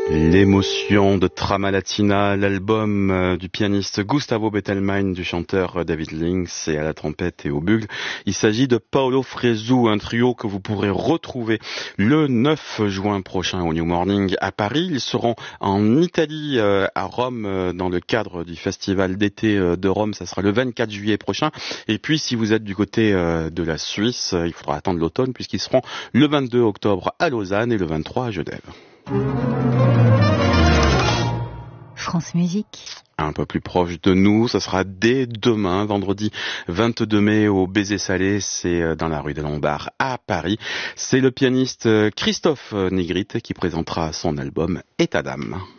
L'émotion de Trama Latina, l'album du pianiste Gustavo Bettelheim, du chanteur David Links et à la trompette et au bugle. Il s'agit de Paolo Fresu, un trio que vous pourrez retrouver le 9 juin prochain au New Morning à Paris. Ils seront en Italie, à Rome, dans le cadre du festival d'été de Rome. Ça sera le 24 juillet prochain. Et puis, si vous êtes du côté de la Suisse, il faudra attendre l'automne puisqu'ils seront le 22 octobre à Lausanne et le 23 à Genève. France Musique. Un peu plus proche de nous, ça sera dès demain, vendredi 22 mai au Baiser Salé, c'est dans la rue des Lombards à Paris. C'est le pianiste Christophe Nigrit qui présentera son album État d'âme.